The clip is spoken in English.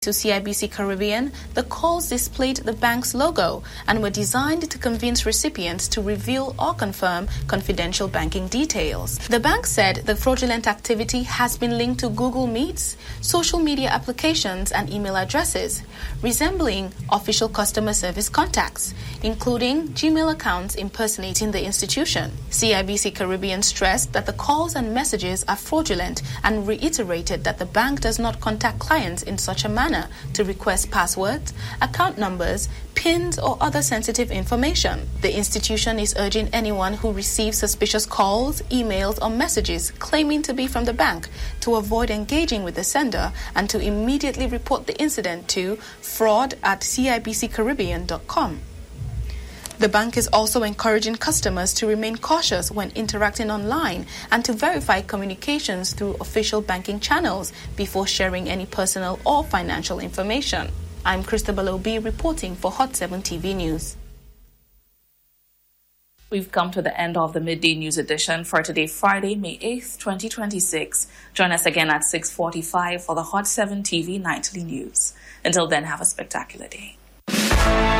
To CIBC Caribbean, the calls displayed the bank's logo and were designed to convince recipients to reveal or confirm confidential banking details. The bank said the fraudulent activity has been linked to Google Meets, social media applications, and email addresses, resembling official customer service contacts, including Gmail accounts impersonating the institution. CIBC Caribbean stressed that the calls and messages are fraudulent and reiterated that the bank does not contact clients in such a manner to request passwords, account numbers, PINs, or other sensitive information. The institution is urging anyone who receives suspicious calls, emails, or messages claiming to be from the bank to avoid engaging with the sender and to immediately report the incident to fraud@cibccaribbean.com. The bank is also encouraging customers to remain cautious when interacting online and to verify communications through official banking channels before sharing any personal or financial information. I'm Christabel Obi reporting for Hot 7 TV News. We've come to the end of the Midday News edition for today, Friday, May 8th, 2026. Join us again at 6:45 for the Hot 7 TV Nightly News. Until then, have a spectacular day.